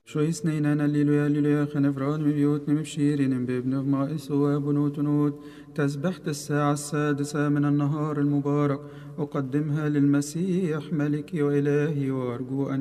شو يسنينا الليلويا الليلويا خنفران مبيوت مبشيرين بابن مائس وبنوت نوت تسبحت الساعة 6 من النهار المبارك أقدمها للمسيح ملكي وإلهي وأرجو أن